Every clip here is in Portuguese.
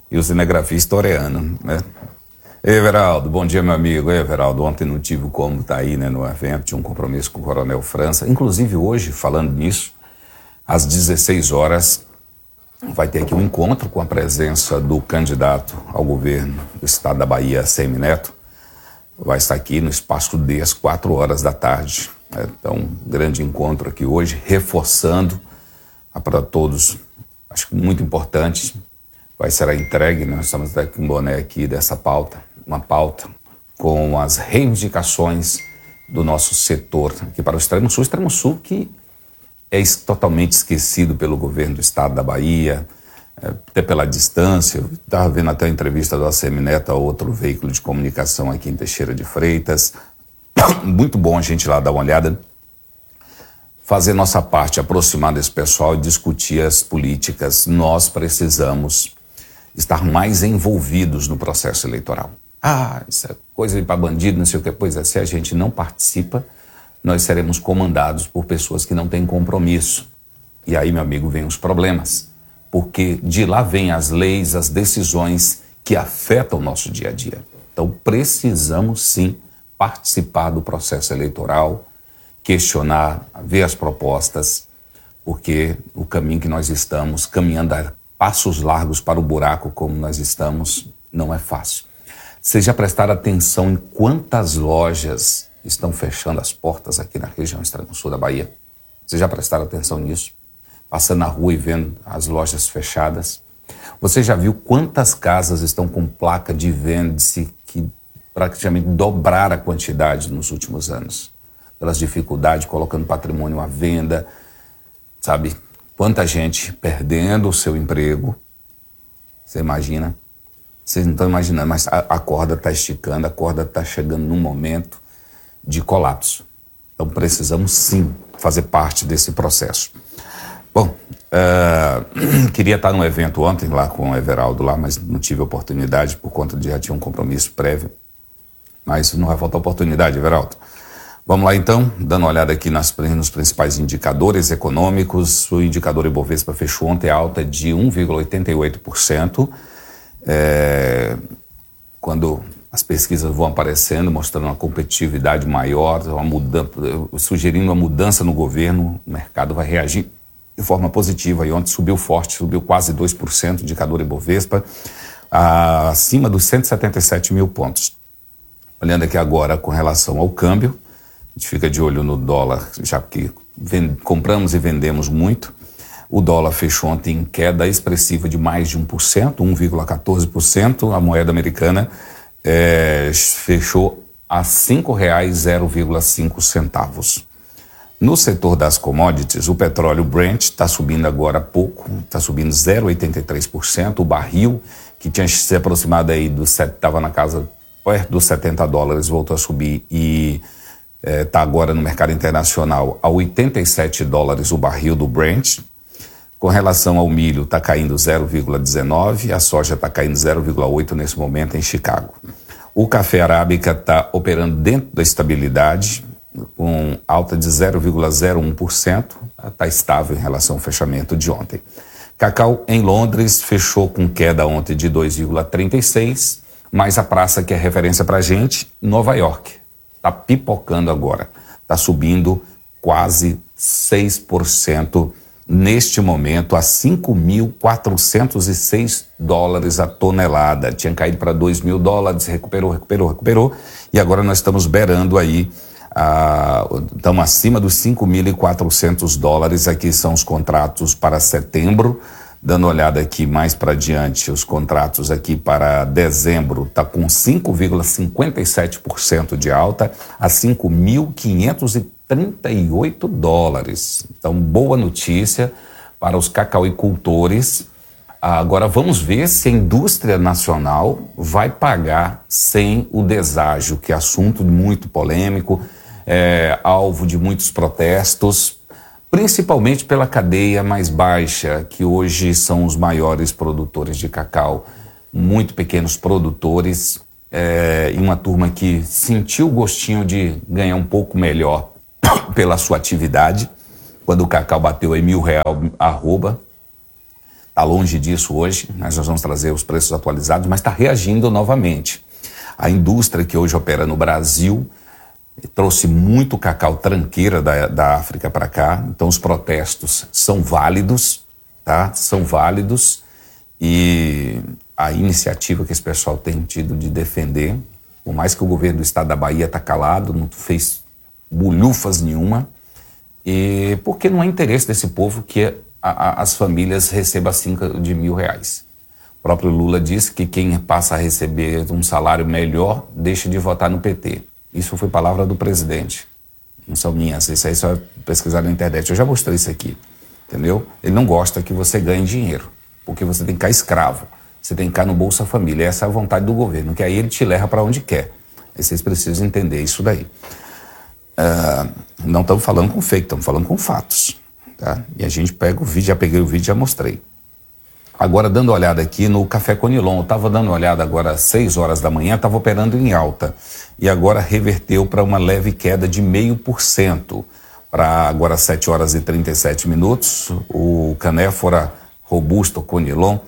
E o cinegrafista Oreano, né? Everaldo, bom dia, meu amigo. Everaldo, ontem não tive como estar aí, né, no evento, tinha um compromisso com o Coronel França. Inclusive hoje, falando nisso, às 16 horas, vai ter aqui um encontro com a presença do candidato ao governo do estado da Bahia, ACM Neto. Vai estar aqui no Espaço D às 4 horas da tarde. Então, um grande encontro aqui hoje, reforçando para todos, acho que muito importante, vai ser a entregue, nós estamos com um boné aqui dessa pauta, uma pauta com as reivindicações do nosso setor aqui para o Extremo Sul que é totalmente esquecido pelo governo do estado da Bahia, até pela distância. Eu estava vendo até a entrevista do ACM Neto a outro veículo de comunicação aqui em Teixeira de Freitas. Muito bom a gente lá dar uma olhada, fazer nossa parte, aproximar desse pessoal e discutir as políticas. Nós precisamos estar mais envolvidos no processo eleitoral. Isso é coisa para bandido, não sei o que. Pois é, se a gente não participa, nós seremos comandados por pessoas que não têm compromisso. E aí, meu amigo, vem os problemas. Porque de lá vêm as leis, as decisões que afetam o nosso dia a dia. Então, precisamos sim participar do processo eleitoral, questionar, ver as propostas, porque o caminho que nós estamos caminhando a passos largos para o buraco como nós estamos, não é fácil. Vocês já prestaram atenção em quantas lojas estão fechando as portas aqui na região extremo sul da Bahia? Vocês já prestaram atenção nisso? Passando na rua e vendo as lojas fechadas? Você já viu quantas casas estão com placa de vende-se que praticamente dobraram a quantidade nos últimos anos? Pelas dificuldades, colocando patrimônio à venda, sabe? Quanta gente perdendo o seu emprego. Você imagina? Vocês não estão imaginando, mas a corda está esticando, a corda está chegando num momento de colapso. Então precisamos sim fazer parte desse processo. Bom, queria estar no evento ontem lá com o Everaldo lá, mas não tive oportunidade por conta de já tinha um compromisso prévio. Mas não vai faltar oportunidade, Everaldo. Vamos lá então, dando uma olhada aqui nos principais indicadores econômicos. O indicador Ibovespa fechou ontem alta de 1,88%. Quando as pesquisas vão aparecendo, mostrando uma competitividade maior, sugerindo uma mudança no governo, o mercado vai reagir de forma positiva. E ontem subiu forte, subiu quase 2% o indicador Ibovespa, acima dos 177 mil pontos. Olhando aqui agora com relação ao câmbio, a gente fica de olho no dólar, já que compramos e vendemos muito. O dólar fechou ontem em queda expressiva de mais de 1%, 1,14%. A moeda americana fechou a R$ 5,05. No setor das commodities, o petróleo Brent está subindo agora pouco, está subindo 0,83%. O barril, que tinha se aproximado aí estava na casa perto dos $70, voltou a subir e está agora no mercado internacional a $87 o barril do Brent. Com relação ao milho, está caindo 0,19%, a soja está caindo 0,8% nesse momento em Chicago. O café arábica está operando dentro da estabilidade, com alta de 0,01%, está estável em relação ao fechamento de ontem. Cacau em Londres fechou com queda ontem de 2,36%, mas a praça que é referência para a gente, Nova York, está pipocando agora, está subindo quase 6%. Neste momento, a $5.406 a tonelada. Tinha caído para $2.000, recuperou. E agora nós estamos beirando aí, estamos acima dos $5.400. Aqui são os contratos para setembro. Dando uma olhada aqui mais para diante, os contratos aqui para dezembro está com 5,57% de alta a $5.538. Então, boa notícia para os cacauicultores. Agora vamos ver se a indústria nacional vai pagar sem o deságio, que é assunto muito polêmico, alvo de muitos protestos, principalmente pela cadeia mais baixa, que hoje são os maiores produtores de cacau, muito pequenos produtores, e uma turma que sentiu o gostinho de ganhar um pouco melhor pela sua atividade, quando o cacau bateu em R$1.000 arroba. Está longe disso hoje, nós vamos trazer os preços atualizados, mas está reagindo novamente. A indústria que hoje opera no Brasil trouxe muito cacau tranqueira da África para cá, então os protestos são válidos, tá? São válidos, e a iniciativa que esse pessoal tem tido de defender, por mais que o governo do estado da Bahia está calado, não fez bulhufas nenhuma, e porque não é interesse desse povo que as famílias recebam acima de R$1.000. O próprio Lula disse que quem passa a receber um salário melhor deixa de votar no PT. Isso foi palavra do presidente, não são minhas, isso aí só é pesquisar na internet. Eu já mostrei isso aqui, entendeu? Ele não gosta que você ganhe dinheiro, porque você tem que ficar escravo, você tem que ficar no Bolsa Família. Essa é a vontade do governo, que aí ele te leva para onde quer. Aí vocês precisam entender isso daí. Não estamos falando com fake, estamos falando com fatos, tá? E a gente pega o vídeo, já peguei o vídeo e já mostrei. Agora, dando uma olhada aqui no Café Conilon, eu estava dando uma olhada agora às 6 horas da manhã, estava operando em alta, e agora reverteu para uma leve queda de 0,5%, para agora 7 horas e 37 minutos, o Canéfora Robusto Conilon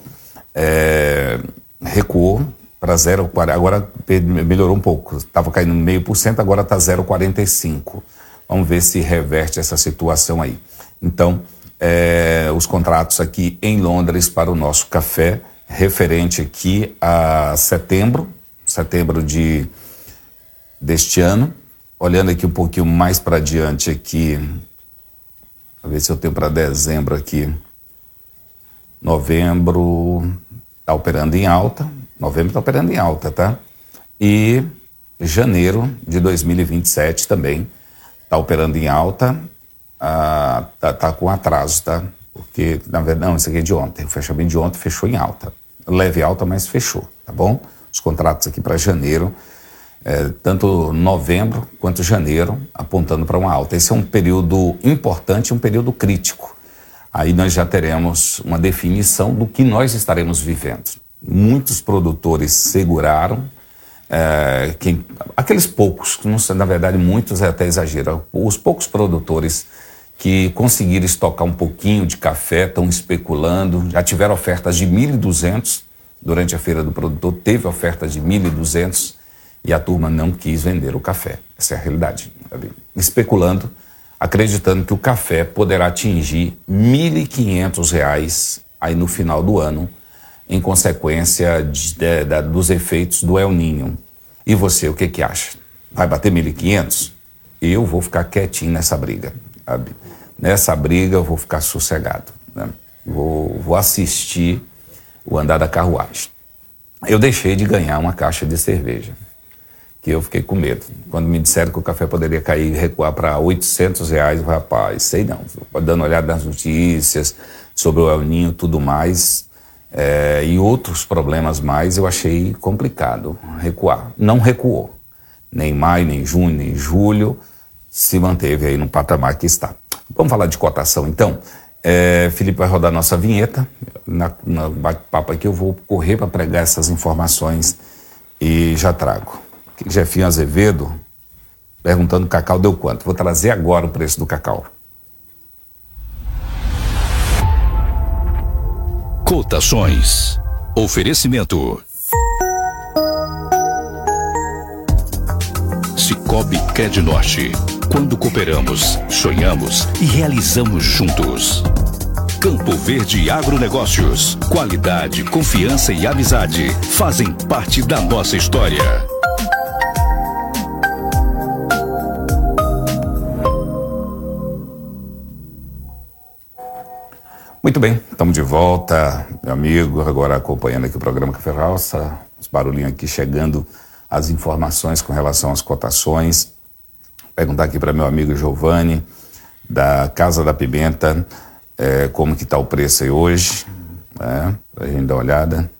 recuou para 0,40, agora melhorou um pouco, estava caindo 0,5%, agora está 0,45%. Vamos ver se reverte essa situação aí. Então, os contratos aqui em Londres para o nosso café, referente aqui a setembro deste ano. Olhando aqui um pouquinho mais para adiante aqui, para ver se eu tenho para dezembro aqui. Novembro está operando em alta, tá? E janeiro de 2027 também está operando em alta. Tá com atraso, tá? Porque, na verdade, não, isso aqui é de ontem. O fechamento de ontem fechou em alta. Leve alta, mas fechou, tá bom? Os contratos aqui para janeiro, tanto novembro quanto janeiro, apontando para uma alta. Esse é um período importante, um período crítico. Aí nós já teremos uma definição do que nós estaremos vivendo. Muitos produtores seguraram, aqueles poucos, na verdade muitos é até exagero, os poucos produtores que conseguiram estocar um pouquinho de café, estão especulando, já tiveram ofertas de 1.200, durante a feira do produtor teve ofertas de 1.200 e a turma não quis vender o café, essa é a realidade, sabe? Especulando, acreditando que o café poderá atingir R$1.500 aí no final do ano, em consequência dos efeitos do El Niño. E você, o que acha? Vai bater 1.500? Eu vou ficar quietinho nessa briga, sabe? Nessa briga eu vou ficar sossegado, né? Vou assistir o andar da carruagem. Eu deixei de ganhar uma caixa de cerveja, que eu fiquei com medo. Quando me disseram que o café poderia cair e recuar para R$800, rapaz, sei não. Dando uma olhada nas notícias sobre o El Niño e tudo mais, e outros problemas mais, eu achei complicado recuar. Não recuou. Nem maio, nem junho, nem julho, se manteve aí no patamar que está. Vamos falar de cotação, então. Felipe vai rodar nossa vinheta. Na bate-papo aqui eu vou correr para pregar essas informações e já trago. Jefinho Azevedo perguntando: o cacau deu quanto? Vou trazer agora o preço do cacau. Cotações. Oferecimento. Cicobi Crednorte. Quando cooperamos, sonhamos e realizamos juntos. Campo Verde Agronegócios. Qualidade, confiança e amizade fazem parte da nossa história. Muito bem, estamos de volta, meu amigo, agora acompanhando aqui o programa Café Roça, os barulhinhos aqui chegando, as informações com relação às cotações. Perguntar aqui para meu amigo Giovanni, da Casa da Pimenta, como que está o preço aí hoje, para a gente dar uma olhada.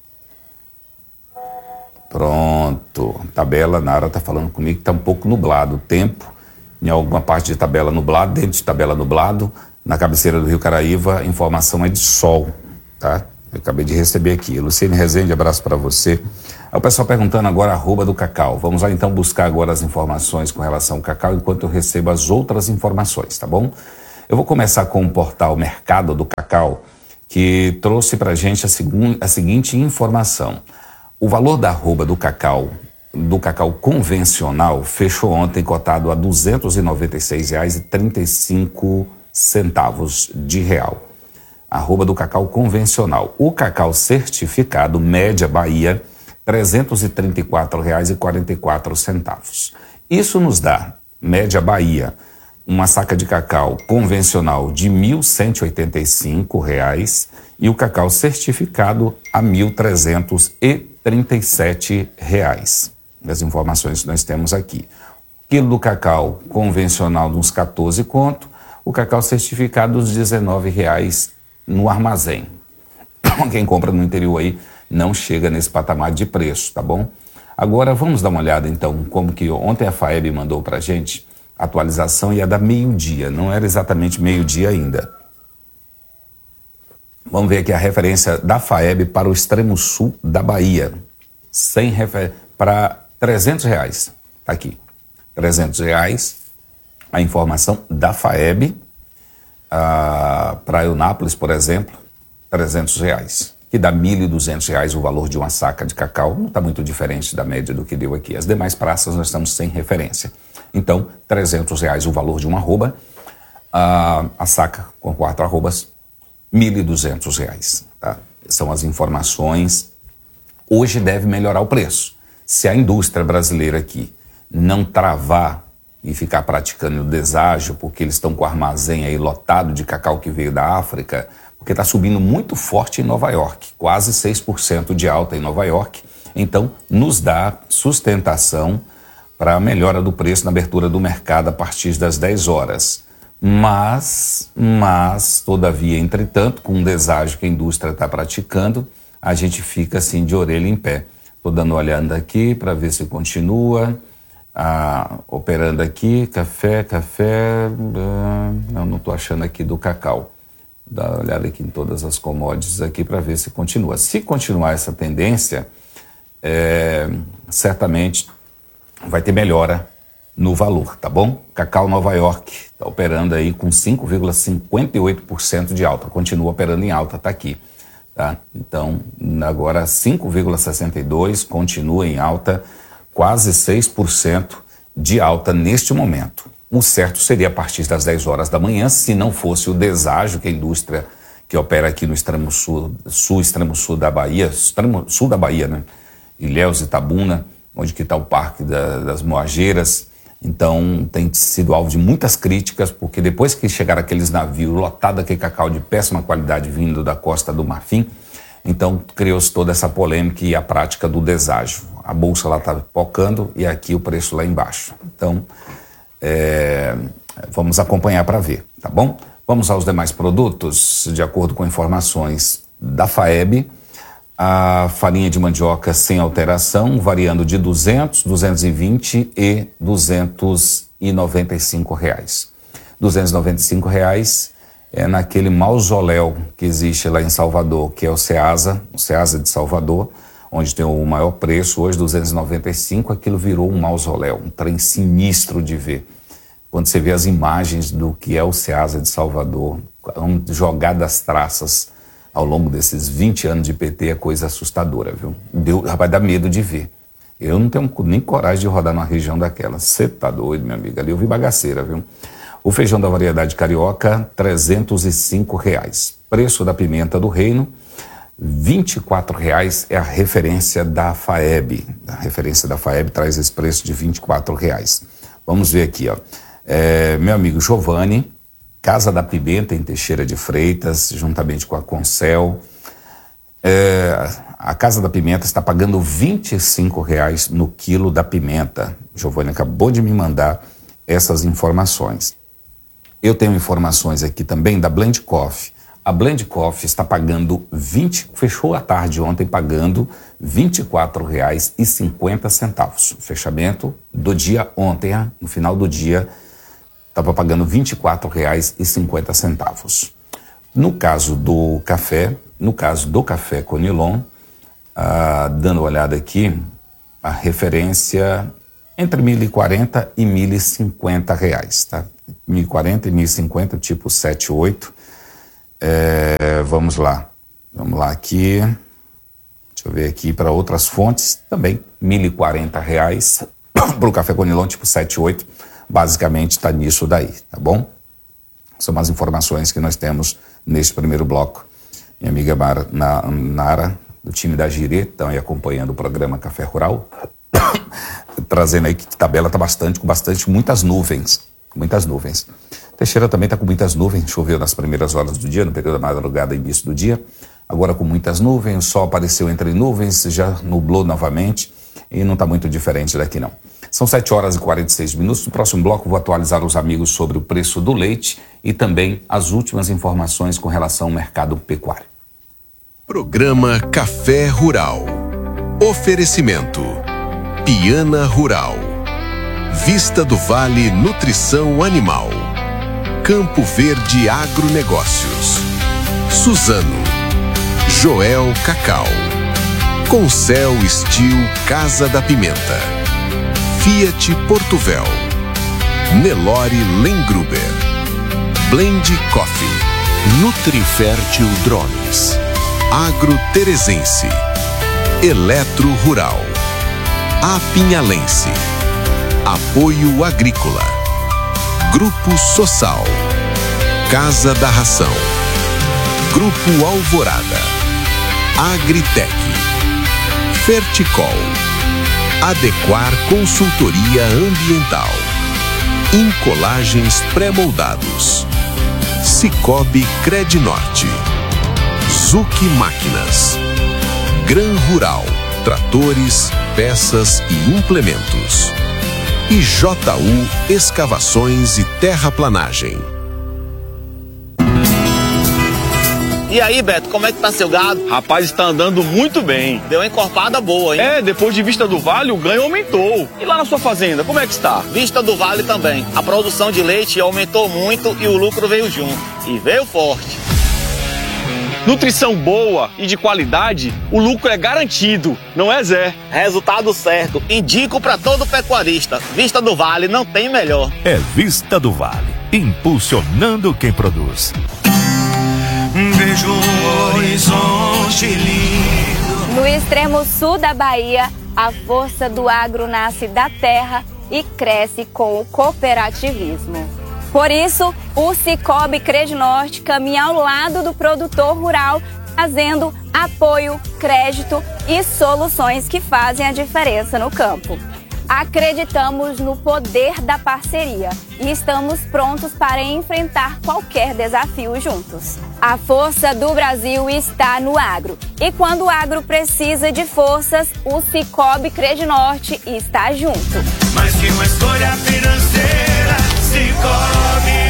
Pronto, tabela, Nara está falando comigo que está um pouco nublado o tempo, em alguma parte de tabela nublado, dentro de tabela nublado, na cabeceira do Rio Caraíva, a informação é de sol, tá? Eu acabei de receber aqui. Luciene Rezende, abraço para você. Aí o pessoal perguntando agora arroba do cacau. Vamos lá então buscar agora as informações com relação ao cacau, enquanto eu recebo as outras informações, tá bom? Eu vou começar com o portal Mercado do Cacau, que trouxe para a gente a seguinte informação. O valor da arroba do cacau convencional fechou ontem cotado a R$ 296,35 de real. Arroba do cacau convencional. O cacau certificado, média Bahia, R$ 334,44. Isso nos dá, média Bahia, uma saca de cacau convencional de R$ 1.185 e o cacau certificado a R$ 1.337. As informações que nós temos aqui. O quilo do cacau convencional uns 14 conto, o cacau certificado uns R$19 no armazém. Quem compra no interior aí não chega nesse patamar de preço, tá bom? Agora vamos dar uma olhada então como que ontem a FAEB mandou pra gente a atualização e é da meio-dia, não era exatamente meio-dia ainda. Vamos ver aqui a referência da FAEB para o extremo sul da Bahia, para R$300, tá aqui, R$300, a informação da FAEB, para Eunápolis, por exemplo, R$300, que dá R$1.200 o valor de uma saca de cacau, não está muito diferente da média do que deu aqui. As demais praças nós estamos sem referência. Então, R$300 o valor de uma arroba, a saca com 4 arrobas, R$1.200, tá? São as informações. Hoje deve melhorar o preço. Se a indústria brasileira aqui não travar e ficar praticando o deságio, porque eles estão com o armazém aí lotado de cacau que veio da África, porque está subindo muito forte em Nova York, quase 6% de alta em Nova York, então nos dá sustentação para a melhora do preço na abertura do mercado a partir das 10 horas. Mas, todavia, entretanto, com o deságio que a indústria está praticando, a gente fica assim de orelha em pé. Estou dando uma olhada aqui para ver se continua. Operando aqui, café, não estou achando aqui do cacau. Dá uma olhada aqui em todas as commodities aqui para ver se continua. Se continuar essa tendência, certamente vai ter melhora no valor, tá bom? Cacau Nova York está operando aí com 5,58% de alta, continua operando em alta, tá aqui. Tá? Então, agora 5,62% continua em alta, quase 6% de alta neste momento. O certo seria a partir das 10 horas da manhã, se não fosse o deságio que a indústria que opera aqui no extremo sul da Bahia, extremo sul da Bahia, né? Ilhéus e Itabuna, onde que está o Parque das Moageiras. Então, tem sido alvo de muitas críticas, porque depois que chegaram aqueles navios lotados de cacau de péssima qualidade vindo da Costa do Marfim, então criou-se toda essa polêmica e a prática do deságio. A bolsa lá está pipocando e aqui o preço lá embaixo. Então, vamos acompanhar para ver, tá bom? Vamos aos demais produtos, de acordo com informações da FAEB. A farinha de mandioca sem alteração, variando de R$200, R$220 e R$295. R$295 é naquele mausoléu que existe lá em Salvador, que é o Ceasa de Salvador, onde tem o maior preço, hoje R$295, aquilo virou um mausoléu, um trem sinistro de ver. Quando você vê as imagens do que é o Ceasa de Salvador, jogadas traças ao longo desses 20 anos de PT, é coisa assustadora, viu? Vai dar medo de ver. Eu não tenho nem coragem de rodar numa região daquela. Você tá doido, minha amiga? Ali eu vi bagaceira, viu? O feijão da variedade carioca, R$305. Preço da pimenta do reino, R$24 é a referência da FAEB. A referência da FAEB traz esse preço de R$24. Vamos ver aqui, ó. Meu amigo Giovanni, Casa da Pimenta, em Teixeira de Freitas, juntamente com a Concel. A Casa da Pimenta está pagando R$25 no quilo da pimenta. Giovanni acabou de me mandar essas informações. Eu tenho informações aqui também da Blend Coffee. A Blend Coffee está pagando fechou a tarde ontem pagando R$24,50. Fechamento do dia ontem, no final do dia, estava pagando R$24,50. No caso do café Conilon, dando uma olhada aqui, a referência entre R$1.040 e R$1.050, tá? R$1.040 e R$1.050, tipo 7, 8. Vamos lá aqui. Deixa eu ver aqui para outras fontes também. R$ 1.040 para o café Conilon tipo 78. Basicamente está nisso daí, tá bom? São as informações que nós temos nesse primeiro bloco. Minha amiga Nara, do time da Girê, estão aí acompanhando o programa Café Rural. Trazendo aí que a tabela está com muitas nuvens. Teixeira também está com muitas nuvens. Choveu nas primeiras horas do dia, no período da madrugada e início do dia. Agora com muitas nuvens, o sol apareceu entre nuvens, já nublou novamente e não está muito diferente daqui não. São 7 horas e 46 minutos. No próximo bloco vou atualizar os amigos sobre o preço do leite e também as últimas informações com relação ao mercado pecuário. Programa Café Rural. Oferecimento Piana Rural, Vista do Vale Nutrição Animal, Campo Verde Agronegócios, Suzano, Joel Cacau, Concel Steel Casa da Pimenta, Fiat Portuvel, Nelore Lengruber, Blend Coffee, Nutrifértil Drones, Agro Teresense, Eletro Rural, Apinhalense, Apoio Agrícola, Grupo Sossal, Casa da Ração, Grupo Alvorada, Agritec, Ferticol, Adequar Consultoria Ambiental, Incolagens Pré-moldados, Cicobi Credinorte, Zuc Máquinas, Gran Rural, tratores, peças e implementos, e JU Escavações e Terraplanagem. E aí, Beto, como é que tá seu gado? Rapaz, está andando muito bem. Deu uma encorpada boa, hein? Depois de Vista do Vale, o ganho aumentou. E lá na sua fazenda, como é que está? Vista do Vale também. A produção de leite aumentou muito e o lucro veio junto. E veio forte. Nutrição boa e de qualidade, o lucro é garantido, não é, Zé? Resultado certo. Indico para todo pecuarista. Vista do Vale não tem melhor. É Vista do Vale, impulsionando quem produz. Vejo um horizonte lindo. No extremo sul da Bahia, a força do agro nasce da terra e cresce com o cooperativismo. Por isso, o Cicobi Credinorte caminha ao lado do produtor rural, trazendo apoio, crédito e soluções que fazem a diferença no campo. Acreditamos no poder da parceria e estamos prontos para enfrentar qualquer desafio juntos. A força do Brasil está no agro. E quando o agro precisa de forças, o Cicobi Credinorte está junto. Mais que uma escolha financeira, Cicobi.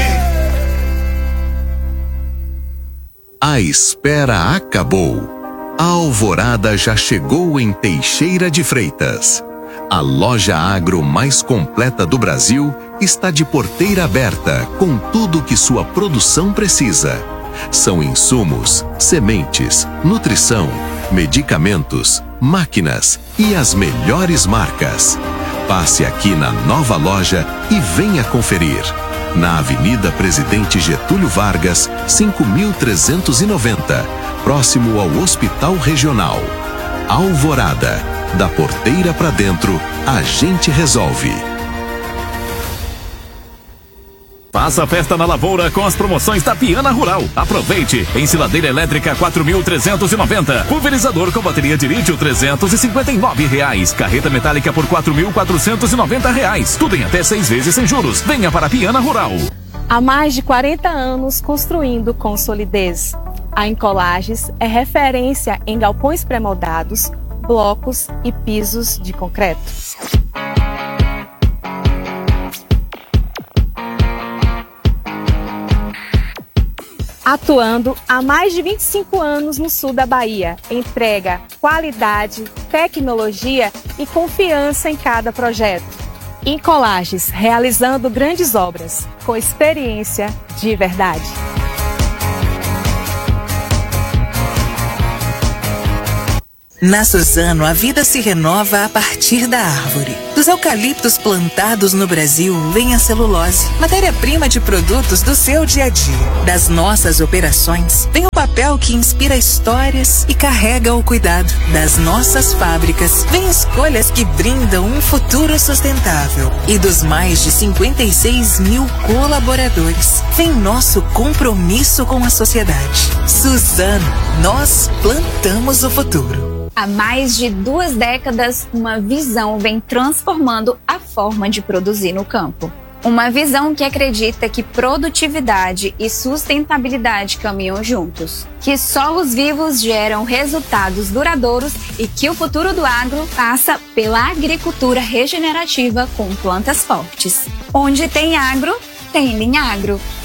A espera acabou. A alvorada já chegou em Teixeira de Freitas. A loja agro mais completa do Brasil está de porteira aberta com tudo o que sua produção precisa. São insumos, sementes, nutrição, medicamentos, máquinas e as melhores marcas. Passe aqui na nova loja e venha conferir. Na Avenida Presidente Getúlio Vargas, 5.390, próximo ao Hospital Regional. Alvorada. Da porteira para dentro, a gente resolve. Faça festa na lavoura com as promoções da Piana Rural. Aproveite! Ensiladeira elétrica 4.390. Pulverizador com bateria de lítio R$359. Carreta metálica por R$4.490. Tudo em até 6 vezes sem juros. Venha para a Piana Rural. Há mais de 40 anos construindo com solidez. A Incolagens é referência em galpões pré-moldados, blocos e pisos de concreto. Atuando há mais de 25 anos no sul da Bahia, entrega qualidade, tecnologia e confiança em cada projeto. Incolagens, realizando grandes obras, com experiência de verdade. Na Suzano, a vida se renova a partir da árvore. Dos eucaliptos plantados no Brasil vem a celulose, matéria-prima de produtos do seu dia a dia. Das nossas operações vem o papel que inspira histórias e carrega o cuidado. Das nossas fábricas vem escolhas que brindam um futuro sustentável. E dos mais de 56 mil colaboradores vem nosso compromisso com a sociedade. Suzano, nós plantamos o futuro. Há mais de 2 décadas, uma visão vem transformando a forma de produzir no campo. Uma visão que acredita que produtividade e sustentabilidade caminham juntos, que solos vivos geram resultados duradouros e que o futuro do agro passa pela agricultura regenerativa com plantas fortes. Onde tem agro, tem Linhagro.